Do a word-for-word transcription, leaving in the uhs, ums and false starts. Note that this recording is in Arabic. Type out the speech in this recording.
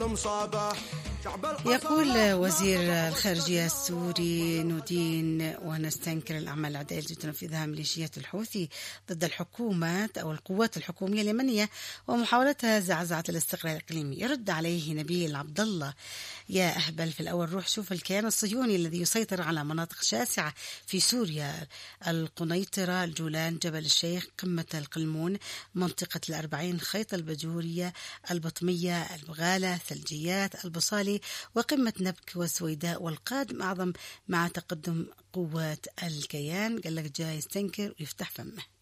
يقول وزير الخارجية السوري نودين: ونستنكر الأعمال العدائية التي تنفذها ميليشيات الحوثي ضد الحكومات أو القوات الحكومية اليمنية ومحاولتها زعزعة الاستقرار الإقليمي. يرد عليه نبيل عبد الله: يا أهبل، في الأول روح شوف الكيان الصهيوني الذي يسيطر على مناطق شاسعة في سوريا: القنيطرة، الجولان، جبل الشيخ، قمة القلمون، منطقة الأربعين، خيط البجورية، البطمية، البغالة، ثلجيات، البصالي، وقمة نبك والسويداء، والقادم أعظم مع تقدم قوات الكيان. قال لك جاي يستنكر ويفتح فمه.